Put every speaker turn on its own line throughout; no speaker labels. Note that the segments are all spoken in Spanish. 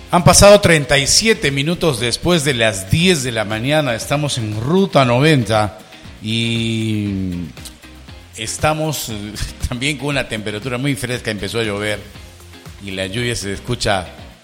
Han pasado 37 minutos después de las 10 de la mañana. Estamos en Ruta 90 y estamos también con una temperatura muy fresca. Empezó a llover y la lluvia se escucha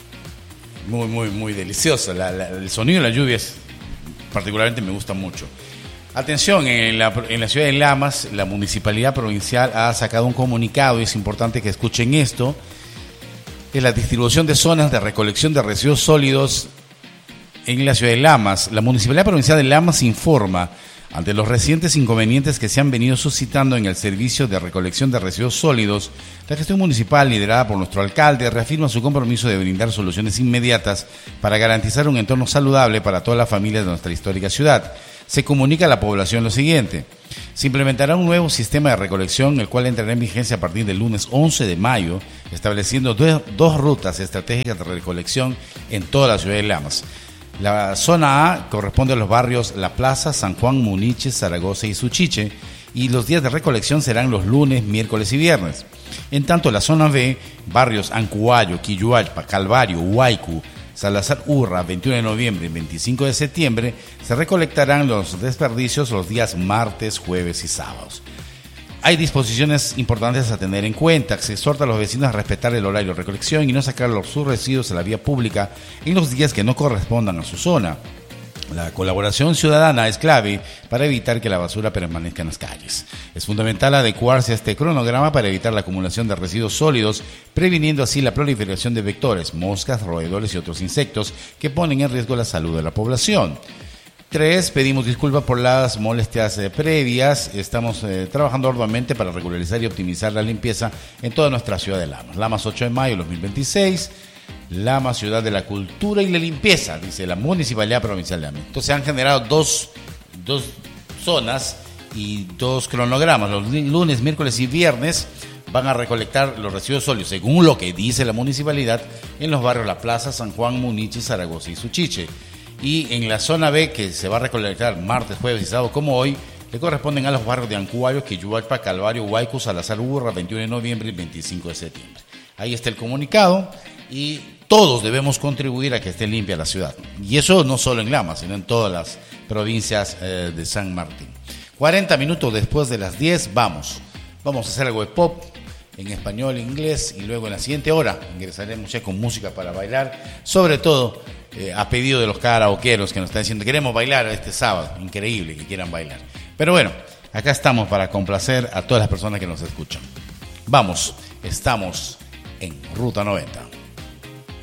muy deliciosa. El sonido de la lluvia particularmente me gusta mucho. Atención, en la ciudad de Lamas, la municipalidad provincial ha sacado un comunicado y es importante que escuchen esto. Es la distribución de zonas de recolección de residuos sólidos en la ciudad de Lamas. La Municipalidad Provincial de Lamas informa, ante los recientes inconvenientes que se han venido suscitando en el servicio de recolección de residuos sólidos, la gestión municipal liderada por nuestro alcalde reafirma su compromiso de brindar soluciones inmediatas para garantizar un entorno saludable para todas las familias de nuestra histórica ciudad. Se comunica a la población lo siguiente: se implementará un nuevo sistema de recolección, el cual entrará en vigencia a partir del lunes 11 de mayo, estableciendo dos rutas estratégicas de recolección en toda la ciudad de Lamas. La zona A corresponde a los barrios La Plaza, San Juan, Muniche, Zaragoza y Suchiche, y los días de recolección serán los lunes, miércoles y viernes. En tanto, la zona B, barrios Ancuayo, Quillualpa, Calvario, Huaycu, Salazar Urra, 21 de noviembre y 25 de septiembre, se recolectarán los desperdicios los días martes, jueves y sábados. Hay disposiciones importantes a tener en cuenta. Se exhorta a los vecinos a respetar el horario de recolección y no sacar sus residuos a la vía pública en los días que no correspondan a su zona. La colaboración ciudadana es clave para evitar que la basura permanezca en las calles. Es fundamental adecuarse a este cronograma para evitar la acumulación de residuos sólidos, previniendo así la proliferación de vectores, moscas, roedores y otros insectos que ponen en riesgo la salud de la población. 3. Pedimos disculpas por las molestias previas. Estamos trabajando arduamente para regularizar y optimizar la limpieza en toda nuestra ciudad de Lamas. Lamas 8 de mayo de 2026. Lamas, ciudad de la cultura y la limpieza, dice la Municipalidad Provincial de Lamas. Entonces se han generado dos zonas y dos cronogramas. Los lunes, miércoles y viernes van a recolectar los residuos sólidos, según lo que dice la municipalidad, en los barrios La Plaza, San Juan, Muniche, Zaragoza y Suchiche. Y en la zona B, que se va a recolectar martes, jueves y sábado como hoy, le corresponden a los barrios de Ancuayo, Quillualpa, Calvario, Huaycu, Salazar Urra, 21 de noviembre y 25 de septiembre. Ahí está el comunicado y todos debemos contribuir a que esté limpia la ciudad. Y eso no solo en Lamas, sino en todas las provincias de San Martín. 40 minutos después de las 10, vamos a hacer algo de pop en español, inglés, y luego en la siguiente hora ingresaremos ya con música para bailar, sobre todo a pedido de los karaokeros que nos están diciendo queremos bailar este sábado. Increíble que quieran bailar, pero bueno, acá estamos para complacer a todas las personas que nos escuchan. Vamos, estamos en Ruta 90.